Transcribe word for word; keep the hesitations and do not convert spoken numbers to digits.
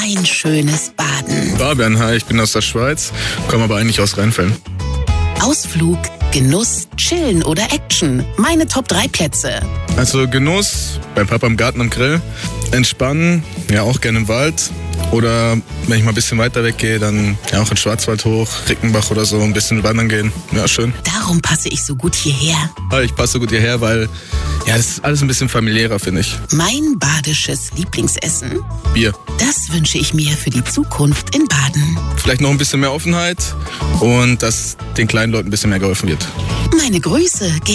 Ein schönes Baden. Fabian, hi, ich bin aus der Schweiz, komme aber eigentlich aus Rheinfelden. Ausflug, Genuss, Chillen oder Action. Meine Top drei Plätze. Also Genuss, bei Papa im Garten am Grill. Entspannen, ja auch gerne im Wald. Oder wenn ich mal ein bisschen weiter weggehe, dann ja auch in Schwarzwald hoch, Rickenbach oder so, ein bisschen wandern gehen. Ja, schön. Darum passe ich so gut hierher. Ich passe gut hierher, weil ja, das ist alles ein bisschen familiärer, finde ich. Mein badisches Lieblingsessen? Bier. Das wünsche ich mir für die Zukunft in Baden. Vielleicht noch ein bisschen mehr Offenheit und dass den kleinen Leuten ein bisschen mehr geholfen wird. Meine Grüße